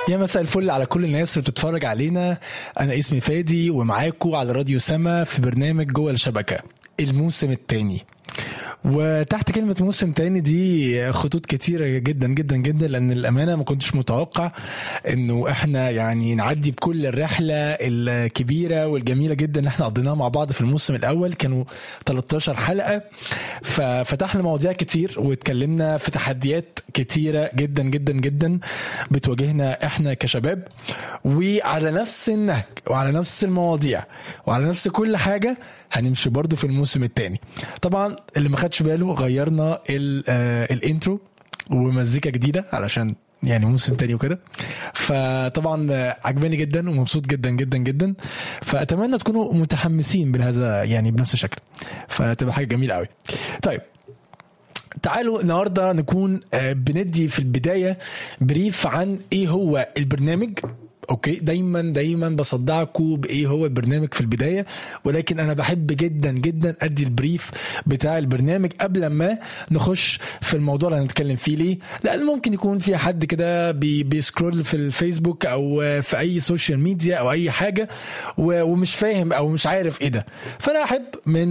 يا مساء الفل على كل الناس اللي بتتفرج علينا. انا اسمي فادي ومعاكم على راديو سما في برنامج جوه الشبكة الموسم الثاني. وتحت كلمة موسم تاني دي خطوط كتيرة جدا جدا جدا، لأن الأمانة ما كنتش متوقع إنه إحنا يعني نعدي بكل الرحلة الكبيرة والجميلة جدا اللي إحنا قضيناها مع بعض في الموسم الأول. كانوا 13 حلقة، ففتحنا مواضيع كتير واتكلمنا في تحديات كتيرة جدا جدا جدا بتواجهنا إحنا كشباب، وعلى نفس النهج وعلى نفس المواضيع وعلى نفس كل حاجة هنمشي برضو في الموسم الثاني. طبعا اللي ما خدش باله غيرنا الانترو ومزيكا جديدة علشان يعني موسم تاني وكده، فطبعا عجباني جدا ومبسوط جدا جدا جدا. فأتمنى تكونوا متحمسين بهذا يعني بنفس الشكل، فتبقى حاجة جميلة قوي. طيب تعالوا النهاردة نكون بندي في البداية بريف عن ايه هو البرنامج. اوكي، دايما بصدعكم بايه هو البرنامج في البدايه، ولكن انا بحب جدا جدا ادي البريف بتاع البرنامج قبل ما نخش في الموضوع اللي هنتكلم فيه. ليه؟ لان ممكن يكون في حد كده بيسكرول في الفيسبوك او في اي سوشيال ميديا او اي حاجه ومش فاهم او مش عارف ايه ده. فانا احب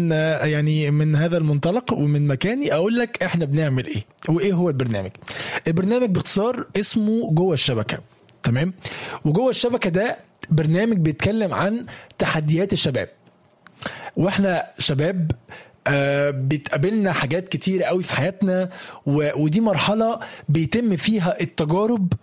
من هذا المنطلق ومن مكاني اقول لك احنا بنعمل ايه وايه هو البرنامج. البرنامج باختصار اسمه جوه الشبكه، تمام؟ وجوه الشبكة ده برنامج بيتكلم عن تحديات الشباب، واحنا شباب بتقابلنا حاجات كتيرة قوي في حياتنا، ودي مرحلة بيتم فيها التجارب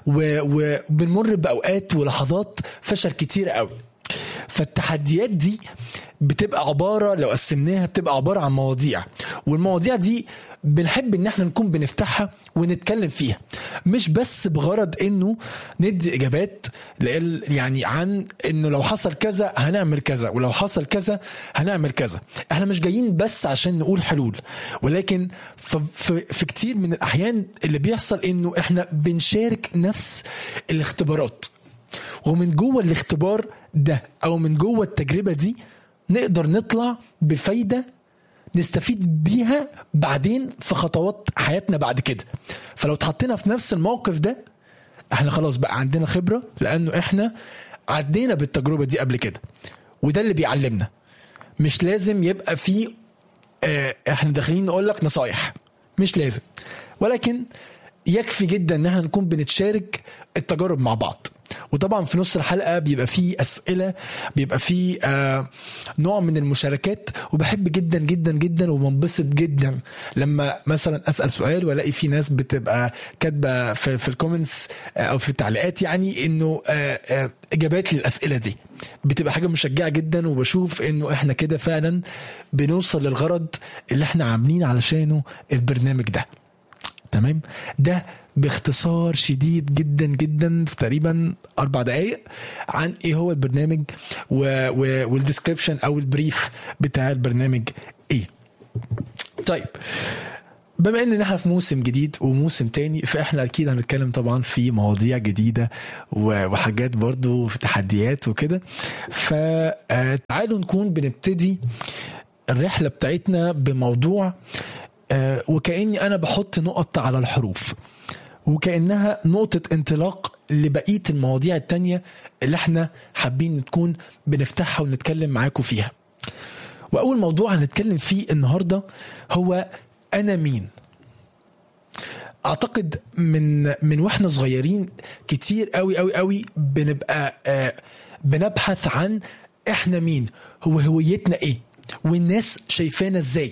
وبنمر بأوقات ولحظات فشل كتيرة قوي. فالتحديات دي بتبقى عبارة، لو قسمناها بتبقى عبارة عن مواضيع، والمواضيع دي بنحب ان احنا نكون بنفتحها ونتكلم فيها، مش بس بغرض انه ندي اجابات يعني عن انه لو حصل كذا هنعمل كذا ولو حصل كذا هنعمل كذا. احنا مش جايين بس عشان نقول حلول، ولكن في كتير من الاحيان اللي بيحصل انه احنا بنشارك نفس الاختبارات، ومن جوه الاختبار ده او من جوه التجربة دي نقدر نطلع بفايدة نستفيد بيها بعدين في خطوات حياتنا بعد كده. فلو اتحطينا في نفس الموقف ده احنا خلاص بقى عندنا خبرة، لانه احنا عدينا بالتجربة دي قبل كده، وده اللي بيعلمنا. مش لازم يبقى فيه احنا داخلين نقول لك نصايح، مش لازم، ولكن يكفي جدا ان احنا نكون بنتشارك التجارب مع بعض. وطبعا في نص الحلقة بيبقى فيه أسئلة، بيبقى فيه نوع من المشاركات، وبحب جدا جدا جدا وبنبسط جدا لما مثلا أسأل سؤال ولاقي في ناس بتبقى كاتبة في الكومنتس أو في التعليقات يعني إنه إجابات للأسئلة دي. بتبقى حاجة مشجعة جدا، وبشوف إنه إحنا كده فعلا بنوصل للغرض اللي إحنا عاملين علشانه البرنامج ده. تمام؟ ده باختصار شديد جدا جدا في تقريبا 4 دقايق عن ايه هو البرنامج والديسكريبشن او البريف بتاع البرنامج ايه. طيب بما ان احنا في موسم جديد وموسم تاني، فاحنا اكيد هنتكلم طبعا في مواضيع جديدة وحاجات برضو في تحديات وكده. فتعالوا نكون بنبتدي الرحلة بتاعتنا بموضوع وكأني أنا بحط نقط على الحروف، وكأنها نقطة انطلاق لبقية المواضيع التانية اللي احنا حابين نكون بنفتحها ونتكلم معاكم فيها. وأول موضوع هنتكلم فيه النهاردة هو أنا مين. أعتقد من وإحنا صغيرين كتير قوي قوي قوي بنبقى بنبحث عن إحنا مين، هو هويتنا إيه، والناس شايفانا إزاي.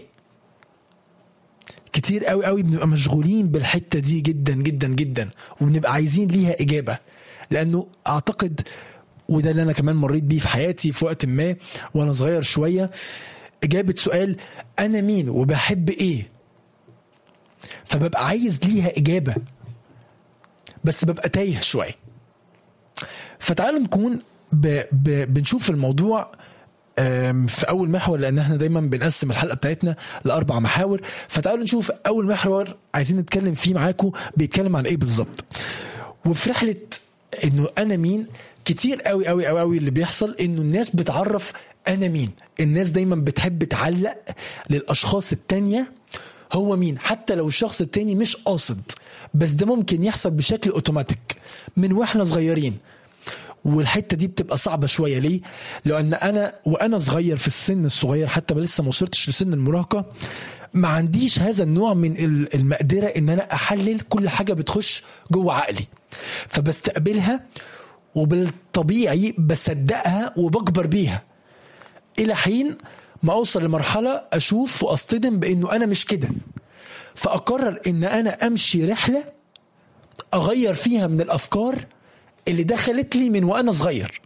كتير قوي قوي بنبقى مشغولين بالحتة دي جدا جدا جدا، وبنبقى عايزين ليها إجابة، لأنه أعتقد وده اللي أنا كمان مريت بيه في حياتي في وقت ما وأنا صغير شوية، إجابة سؤال أنا مين وبحب إيه، فببقى عايز ليها إجابة بس ببقى تايه شوية. فتعالوا نكون بنشوف الموضوع في أول محور، لأن احنا دايما بنقسم الحلقة بتاعتنا ل4 محاور. فتعالوا نشوف أول محور عايزين نتكلم فيه معاكم بيتكلم عن إيه بالظبط. وفي رحلة إنه أنا مين، كتير قوي قوي قوي قوي اللي بيحصل إنه الناس بتعرف أنا مين. الناس دايما بتحب تعلق للأشخاص التانية هو مين، حتى لو الشخص التاني مش قاصد، بس ده ممكن يحصل بشكل اوتوماتيك. من واحنا صغيرين. والحته دي بتبقى صعبه شويه. ليه؟ لان وانا صغير في السن الصغير، حتى لسه ما وصلتش لسن المراهقه، ما عنديش هذا النوع من المقدره ان انا احلل كل حاجه بتخش جوه عقلي، فبستقبلها وبالطبيعي بصدقها وبكبر بيها الى حين ما اوصل لمرحله اشوف واصطدم بانه انا مش كده، فاقرر ان انا امشي رحله اغير فيها من الافكار اللي دخلت لي من وانا صغير.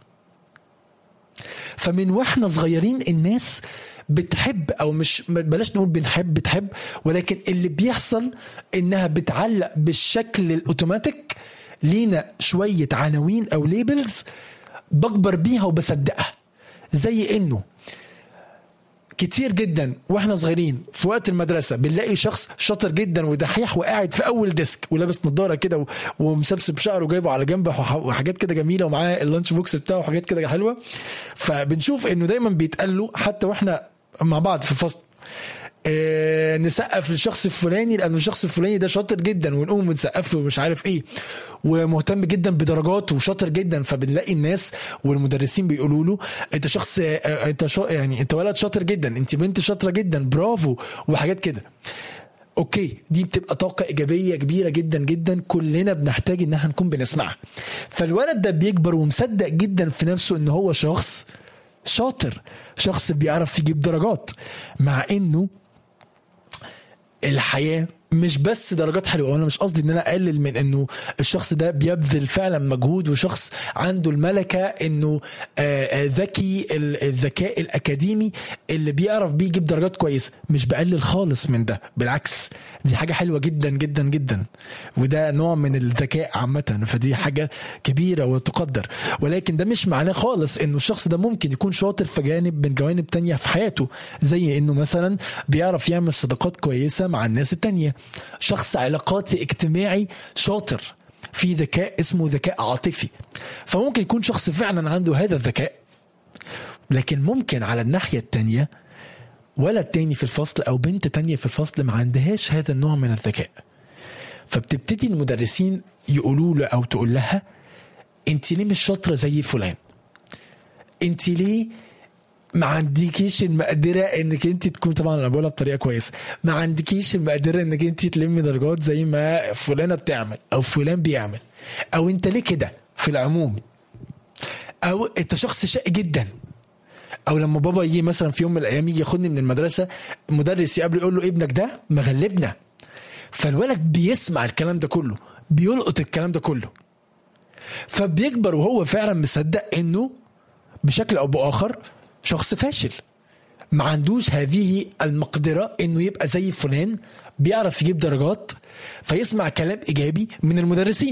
فمن واحنا صغيرين الناس بتحب، او مش بلاش نقول بتحب، ولكن اللي بيحصل انها بتعلق بالشكل الاوتوماتيك لينا شوية عناوين او ليبلز بكبر بيها وبصدقها. زي انه كتير جدا واحنا صغيرين في وقت المدرسة بنلاقي شخص شاطر جدا ودحيح وقاعد في اول ديسك ولابس نظارة كده ومسبسب شعره وجايبه على جنبه وحاجات كده جميلة ومعاه اللانش بوكس بتاعه وحاجات كده حلوة. فبنشوف انه دايما بيتقال له حتى واحنا مع بعض في الفصل نسقف للشخص الفلاني لانه الشخص الفلاني ده شاطر جدا، ونقوم نسقف له ومش عارف ايه، ومهتم جدا بدرجاته وشاطر جدا. فبنلاقي الناس والمدرسين بيقولوا له انت شخص يعني انت ولد شاطر جدا، انت بنت شاطره جدا، برافو، وحاجات كده. اوكي، دي بتبقى طاقه ايجابيه كبيره جدا جدا كلنا بنحتاج ان احنا نكون بنسمعها. فالولد ده بيكبر ومصدق جدا في نفسه ان هو شخص شاطر، شخص بيعرف يجيب درجات، مع انه الحياة مش بس درجات حلوة. وانا مش قصدي ان انا اقلل من انه الشخص ده بيبذل فعلا مجهود وشخص عنده الملكة انه ذكي، الذكاء الاكاديمي اللي بيعرف بيجيب درجات كويسة، مش بقلل خالص من ده، بالعكس دي حاجة حلوة جدا جدا جدا، وده نوع من الذكاء عامة، فدي حاجة كبيرة وتقدر. ولكن ده مش معناه خالص انه الشخص ده ممكن يكون شاطر في جانب من جوانب تانية في حياته، زي انه مثلا بيعرف يعمل صداقات كويسة مع الناس التانية، شخص علاقاتي اجتماعي شاطر، في ذكاء اسمه ذكاء عاطفي. فممكن يكون شخص فعلا عنده هذا الذكاء، لكن ممكن على الناحية التانية ولد تاني في الفصل او بنت تانية في الفصل ما عندهاش هذا النوع من الذكاء. فبتبتدي المدرسين يقولوا له او تقول لها انت ليه مش شاطرة زي فلان، انت ليه ما عندكيش المقدرة انك انت تكون، طبعا انا بقولها بطريقة كويسة، ما عندكيش المقدرة انك انت تلمي درجات زي ما فلانة بتعمل او فلان بيعمل، او انت ليه كده في العموم، او انت شخص شقي جدا. او لما بابا يجي مثلا في يوم من الايام يجي ياخدني من المدرسة، المدرس يقابله يقول له ابنك ده مغلبنا. فالولد بيسمع الكلام ده كله، بيلقط الكلام ده كله، فبيكبر وهو فعلا مصدق انه بشكل او باخر شخص فاشل، ما عندوش هذه المقدرة انه يبقى زي فلان بيعرف يجيب درجات، فيسمع كلام ايجابي من المدرسين.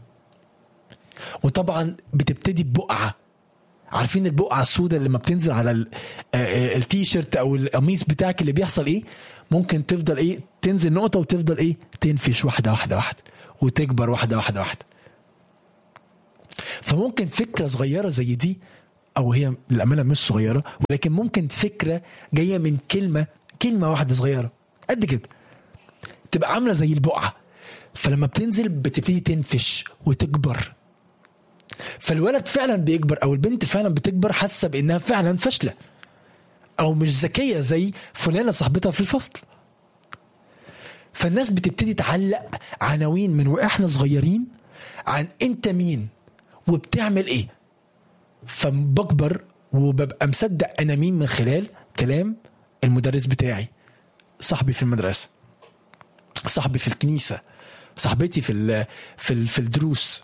وطبعا بتبتدي ببقعة، عارفين البقعة السوداء اللي ما بتنزل على التيشيرت او القميص بتاعك، اللي بيحصل ايه؟ ممكن تفضل ايه، تنزل نقطة وتفضل ايه، تنفش واحدة واحدة واحدة، وتكبر واحدة واحدة واحدة. فممكن فكرة صغيرة زي دي، او هي للأمانة مش صغيرة، ولكن ممكن فكرة جاية من كلمة واحدة صغيرة قد كده تبقى عاملة زي البقعة، فلما بتنزل بتبتدي تنفش وتكبر. فالولد فعلا بيكبر او البنت فعلا بتكبر حاسة بانها فعلا فاشلة او مش ذكية زي فلانة صاحبتها في الفصل. فالناس بتبتدي تعلق عناوين من واحنا صغيرين عن انت مين وبتعمل ايه. فبكبر وببقى مصدق انا مين من خلال كلام المدرس بتاعي، صاحبي في المدرسة، صاحبي في الكنيسة، صاحبتي في الدروس.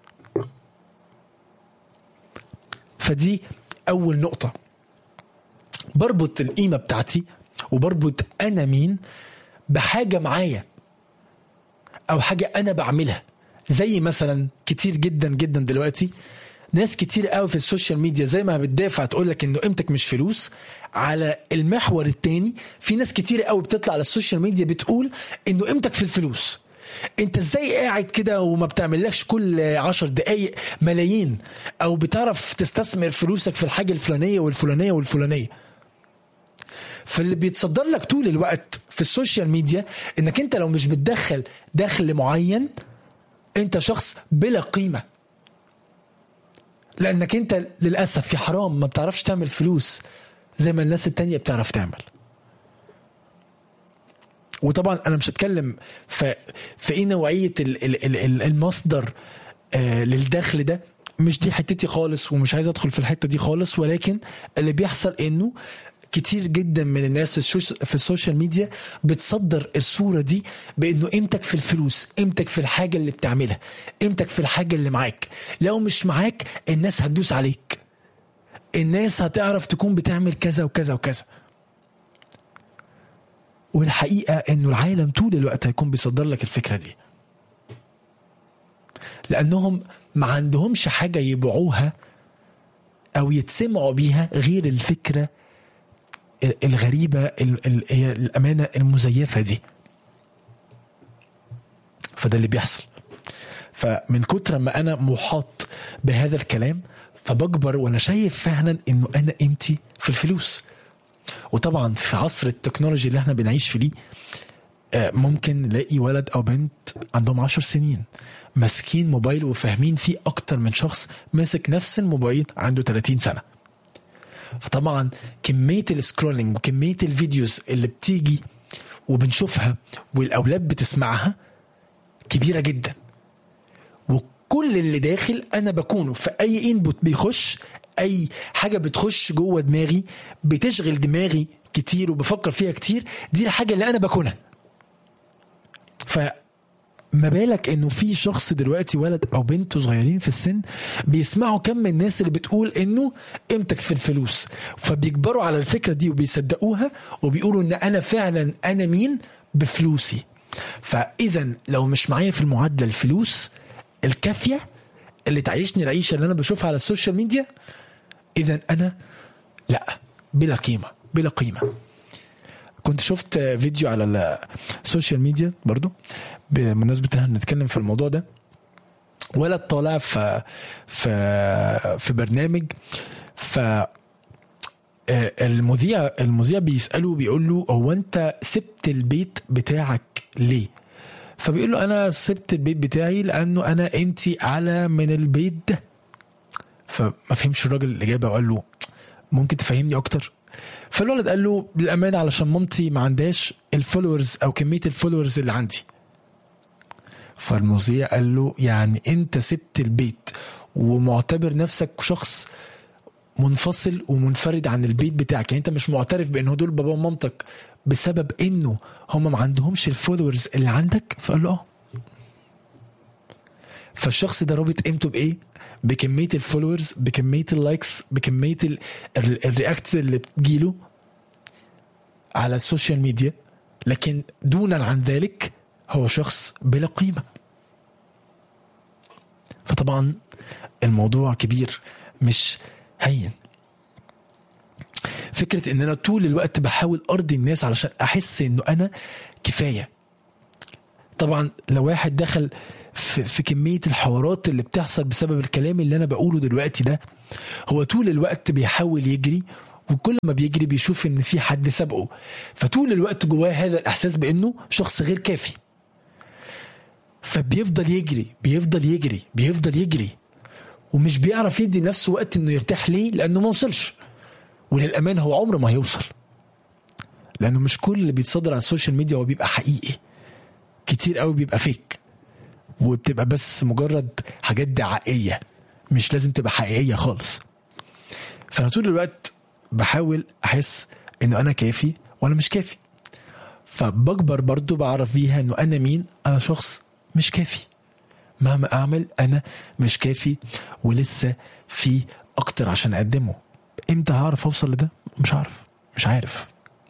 فدي اول نقطة، بربط القيمة بتاعتي وبربط انا مين بحاجة معايا او حاجة انا بعملها. زي مثلا كتير جدا جدا دلوقتي ناس كتير قوي في السوشيال ميديا زي ما بتدافع تقولك انه قيمتك مش فلوس، على المحور التاني في ناس كتير قوي بتطلع على السوشيال ميديا بتقول انه قيمتك في الفلوس. انت ازاي قاعد كده وما بتعملكش كل 10 دقايق ملايين، او بتعرف تستثمر فلوسك في الحاجة الفلانية والفلانية والفلانية؟ فاللي بيتصدر لك طول الوقت في السوشيال ميديا انك انت لو مش بتدخل دخل معين انت شخص بلا قيمة، لانك انت للأسف في حرام ما بتعرفش تعمل فلوس زي ما الناس التانية بتعرف تعمل. وطبعا انا مش هتكلم في ايه نوعية المصدر للدخل ده، مش دي حتتي خالص، ومش عايز ادخل في الحتة دي خالص. ولكن اللي بيحصل انه كتير جدا من الناس في السوشيال ميديا بتصدر الصورة دي بانه قيمتك في الفلوس، قيمتك في الحاجة اللي بتعملها، قيمتك في الحاجة اللي معاك. لو مش معاك الناس هتدوس عليك، الناس هتعرف تكون بتعمل كذا وكذا وكذا. والحقيقة انه العالم طول الوقت هيكون بيصدر لك الفكرة دي، لانهم ما عندهمش حاجة يبيعوها او يتسمعوا بيها غير الفكرة الغريبة هي الأمانة المزيفة دي. فده اللي بيحصل. فمن كتر ما أنا محاط بهذا الكلام فبكبر وأنا شايف فعلا إنه أنا قيمتي في الفلوس. وطبعا في عصر التكنولوجي اللي احنا بنعيش فيه ممكن نلاقي ولد أو بنت عندهم 10 سنين ماسكين موبايل وفاهمين فيه أكتر من شخص ماسك نفس الموبايل عنده 30 سنة. فطبعا كمية السكرولينج وكمية الفيديوز اللي بتيجي وبنشوفها والأولاد بتسمعها كبيرة جدا، وكل اللي داخل أنا بكونه في أي إنبوت بيخش، أي حاجة بتخش جوه دماغي بتشغل دماغي كتير وبفكر فيها كتير، دي الحاجة اللي أنا بكونها. ما بالك انه في شخص دلوقتي ولد او بنت صغيرين في السن بيسمعوا كم من الناس اللي بتقول انه قيمتك في الفلوس، فبيكبروا على الفكرة دي وبيصدقوها وبيقولوا ان انا فعلا انا مين بفلوسي. فاذا لو مش معايا في المعادلة الفلوس الكافية اللي تعيشني العيشة اللي انا بشوفها على السوشيال ميديا، اذا انا لا بلا قيمة بلا قيمة. كنت شفت فيديو على السوشيال ميديا برضو بمناسبة ان احنا نتكلم في الموضوع ده، ولد طالع في برنامج، المذيع بيسأله بيقول له هو انت سبت البيت بتاعك ليه؟ فبيقول له انا سبت البيت بتاعي لانه انا قيمتي اعلى من البيت ده. فما فهمش الراجل الاجابة وقال له ممكن تفهمني اكتر؟ فالولد قال له بالامانة علشان مامتي ما عندهاش الفولورز او كمية الفولورز اللي عندي. فالمذيع قال له يعني انت سبت البيت ومعتبر نفسك شخص منفصل ومنفرد عن البيت بتاعك، يعني انت مش معترف بانه دول بابا ومامتك بسبب انه هم ما عندهمش الفولورز اللي عندك؟ فقال له فالشخص ده رابط قيمته بايه؟ بكمية الفولورز، بكمية اللايكس، بكمية الرياكت اللي بتجيله على السوشيال ميديا، لكن دونا عن ذلك هو شخص بلا قيمة. فطبعا الموضوع كبير مش هين. فكرة ان انا طول الوقت بحاول ارضي الناس علشان احس انه انا كفاية. طبعا لو واحد دخل في كمية الحوارات اللي بتحصل بسبب الكلام اللي انا بقوله دلوقتي ده، هو طول الوقت بيحاول يجري، وكل ما بيجري بيشوف ان في حد سبقه، فطول الوقت جواه هذا الاحساس بانه شخص غير كافي. فبيفضل يجري بيفضل يجري بيفضل يجري ومش بيعرف يدي نفسه وقت انه يرتاح. ليه؟ لانه ما وصلش. وللأمان هو عمره ما هيوصل، لانه مش كل اللي بيتصدر على السوشيال ميديا هو بيبقى حقيقي. كتير قوي بيبقى فيك، وبتبقى بس مجرد حاجات دعائية، مش لازم تبقى حقيقية خالص. فأنا طول الوقت بحاول أحس إنه أنا كافي وأنا مش كافي، فبكبر برضو بعرف بيها إنه أنا مين. أنا شخص مش كافي، مهما أعمل أنا مش كافي، ولسه في أكتر عشان أقدمه. إمتى هعرف أوصل لده؟ مش عارف.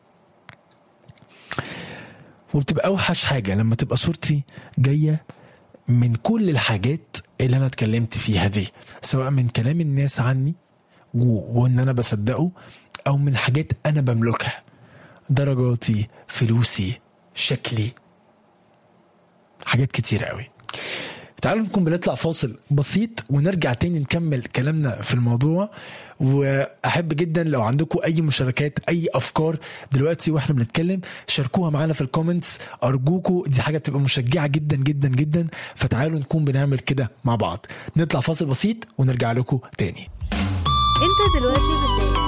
وبتبقى أوحش حاجة لما تبقى صورتي جاية من كل الحاجات اللي أنا اتكلمت فيها دي، سواء من كلام الناس عني وإن أنا بصدقه، أو من حاجات أنا بملكها، درجاتي، فلوسي، شكلي، حاجات كتير قوي. تعالوا نكون بنطلع فاصل بسيط ونرجع تاني نكمل كلامنا في الموضوع. واحب جدا لو عندكم اي مشاركات اي افكار دلوقتي واحنا بنتكلم شاركوها معنا في الكومنتس ارجوكم، دي حاجه بتبقى مشجعه جدا جدا جدا. فتعالوا نكون بنعمل كده مع بعض. نطلع فاصل بسيط ونرجع لكم تاني. انت دلوقتي